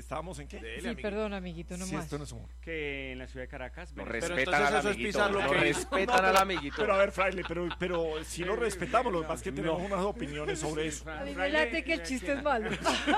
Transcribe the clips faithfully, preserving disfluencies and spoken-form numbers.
¿Estábamos en qué? Dele, Sí, amiguito. perdón, amiguito, no Sí, más. esto no es humor. Que en la ciudad de Caracas. No Venezuela- Pero respetan entonces al eso es amiguito. pisar lo No que hizo. respetan No, al pero- amiguito. Pero a ver, Fraile, pero, pero si lo respetamos, lo que pasa es que tenemos No. unas opiniones sobre eso. A mí me Fraile- late que el chiste es malo.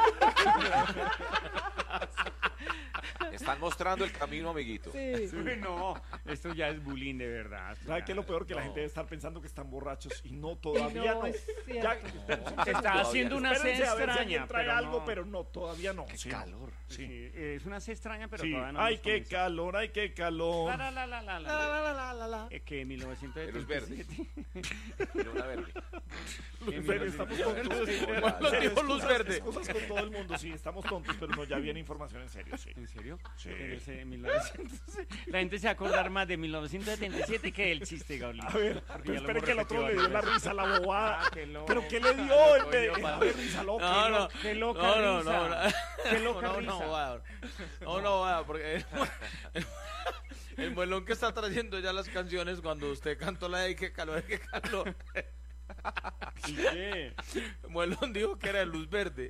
Están mostrando el camino, amiguito. Sí. Uy, no, esto ya es bullying de verdad. esto ¿Sabe ya- qué es lo peor? Que la no. gente debe estar pensando que están borrachos y no, todavía No, no. es Ya, cierto. Se está haciendo una espérense sed a ver si extraña, alguien trae pero algo, no. pero no, todavía no. Qué Sí, calor. Sí. Sí, es una sed extraña, pero Sí. todavía no. Ay, hemos qué comenzado. calor, ay, qué calor. La, la, la, la, la, la. Eh, que en mil novecientos De luz setenta y siete. Pero una verde. En Pero mil estamos novecientos- tontos. Cuando En serio, dijo luz excusas- verde. excusas con todo el mundo, sí, estamos tontos, pero no, ya viene información en serio, sí. ¿En serio? Sí. Pero ese mil novecientos La gente se va a acordar más de mil novecientos setenta y siete que del chiste, Gabriel. A ver, pero espere que el otro le dio la risa a la bobada. Ah, qué loco. ¿Pero qué le dio Lo en vez cogió para- de risa loca? No, no, Qué loca no, no, risa. no, no. Qué loca no, risa. no, va, no, no, va, porque el, el, el muelón que está trayendo ya las canciones cuando usted cantó la de qué calor, qué calor. ¿Y qué? Muelón dijo que era de luz verde.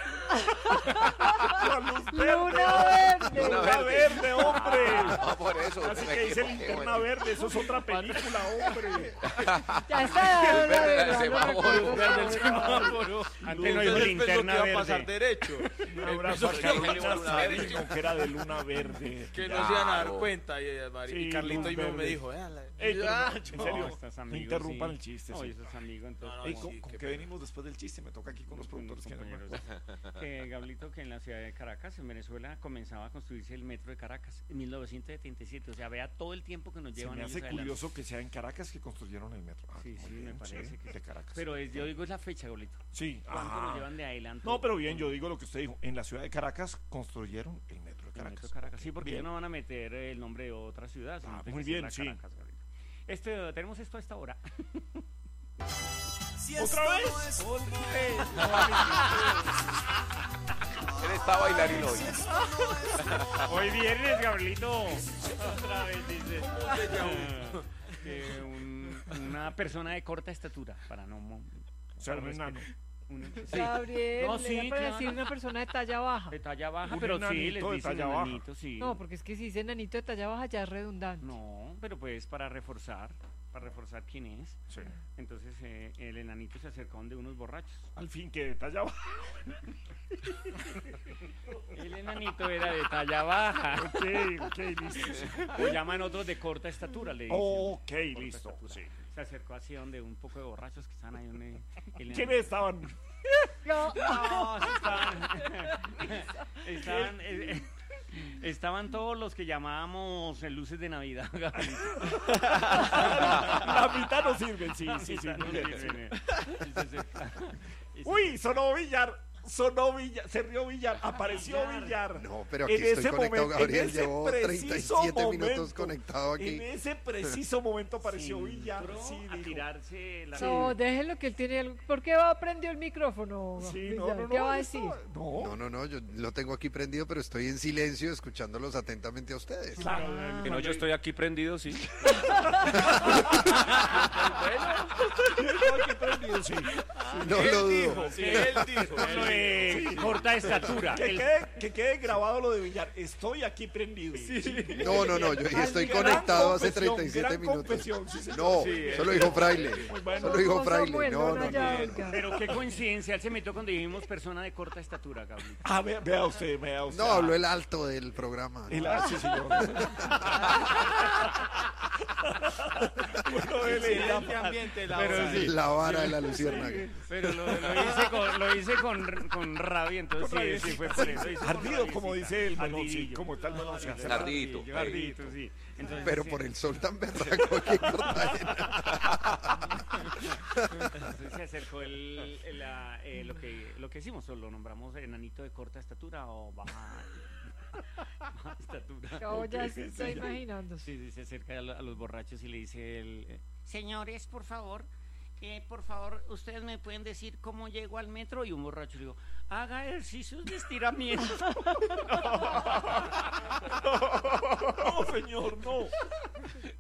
La luz verde. Luna verde. Luna Luna verde, hombre. No, por eso. Así me que dice equivoqué, Linterna bueno. Verde, eso es otra película, hombre. Ya está, El la verde, verdad, el no semáforo. recuerdo. Verde el semáforo. Antes no Entonces dijo pensó linterna que iba a pasar verde. derecho. Un abrazo a Pensó que Carolina Luna Verde. Sabino, que era de Luna Verde. Que no se iban a dar Claro. cuenta. Y, y, Sí, y Carlito luz ahí mismo me verde. dijo, "Véala". Ey, pero Ah, no, en yo- serio, No, estás amigo, no interrumpan sí. el chiste. No, sí. eso es amigo, entonces. No, no, Ey, sí, ¿con, qué con qué pena. venimos después del chiste? Me toca aquí con los productores que no me compañeros. acuerdo. Que Gablito, que en la ciudad de Caracas, en Venezuela, comenzaba a construirse el metro de Caracas en mil novecientos setenta y siete. O sea, vea todo el tiempo que nos Se llevan me ellos hace adelante. curioso que sea en Caracas que construyeron el metro. Ah, Sí, muy sí, me bien, parece sí, que de Caracas. Pero es, yo digo es la fecha, Gablito. Sí, ¿Cuánto ah. nos llevan de adelante? No, pero bien, yo digo lo que usted dijo. En la ciudad de Caracas construyeron el metro de El Caracas. metro de Caracas. Sí, porque Bien. ellos no van a meter el nombre de otra ciudad. sino Ah, tiene muy que ser bien, la sí. Caracas, Gablito. Este, tenemos esto a esta hora. ¿Otra vez? Él está bailarín hoy. Hoy viernes, Gabrielito. Otra vez dice. Ah, que un- una persona de corta estatura, para no. mo- O sea, para un respetar. enano. Un- sí. Gabriel, No, le sí, iba a claro. decir una persona de talla baja. De talla baja, Un pero sí, enanito les de dicen talla baja. enanito, sí. No, porque es que si dice nanito de talla baja ya es redundante. No, pero pues para reforzar, para reforzar quién es. Sí. Entonces eh, el enanito se acercó donde unos borrachos. Al fin que detalla baja. El enanito era de talla baja. Ok, ok, listo. O llaman otros de corta estatura, le dicen. Ok, Corta listo. estatura. Sí. Se acercó así donde un poco de borrachos que están ahí. Donde, el ¿Quiénes estaban? No, No, sí estaban. estaban, eh, estaban todos los que llamábamos eh, luces de Navidad. Gabrielito. La mitad no sirven, sí, sí, sí. No muy bien, sí. sirven, eh. Y se acerca- y se- Uy, sonó Villar. Sonó Villar, se rió Villar, apareció Villar. No, pero aquí En estoy ese conectado, momento- Gabriel. en ese Llevo preciso treinta y siete minutos momento, conectado aquí. En ese preciso momento apareció Sí, Villar. entró Sí, a dijo. tirarse la no, déjenlo que él tiene algo. ¿Por qué va prendió el micrófono? Sí, no, Villar? no, no, ¿Qué va a no decir? estaba- No, No, no, no, yo lo tengo aquí prendido, pero estoy en silencio escuchándolos atentamente a ustedes. claro. Que no, yo estoy aquí prendido, sí. Estoy aquí prendido, sí. No lo dudo. Él dijo. Lo de corta estatura. Que El- quede, que quede grabado lo de Villar. Estoy aquí prendido. No, no, no, yo estoy Gran conectado hace confesión, treinta y siete gran minutos. confesión, sí, señor. No, Sí, solo dijo Fraile. bueno. Solo dijo No, Fraile. Samuel, No, no, no, no, no. ya, oiga. Pero qué coincidencia, él se metió cuando dijimos persona de corta estatura, Gabriel. Ah, vea, vea usted, vea usted. No, habló el alto del programa. El, ah, sí, señor. Bueno, él En era- este ambiente, la Pero hora. sí. La vara de la luciérnaga. Pero lo, lo hice, con, lo hice con, con rabia, entonces Con sí, rabiecita, sí fue por eso. hice con Ardido, como rabiecita. dice el melón, sí, Ardidillo. como está el melón, sí, hace Ardidito. Ardidillo, ardidito, sí. Entonces, Pero sí, por el sol tan berraco que entonces se acercó el, el, la, eh, lo, que, lo que hicimos, o lo nombramos enanito de corta estatura o baja, baja estatura. Yo ya se está imaginando. Sí, sí, se acerca a, lo- a los borrachos y le dice el, eh, señores, por favor, eh, por favor, ustedes me pueden decir cómo llego al metro. Y un borracho le digo, haga ejercicios de estiramiento. No, señor, no.